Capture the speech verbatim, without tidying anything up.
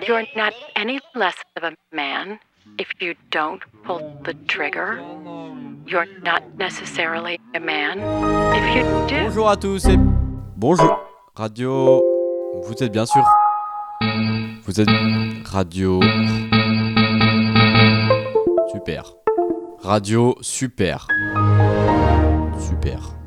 You're not any less of a man if you don't pull the trigger. You're not necessarily a man if you do. Bonjour à tous et bonjour Radio. Vous êtes bien sûr. Vous êtes Radio. Super. Radio super. Super.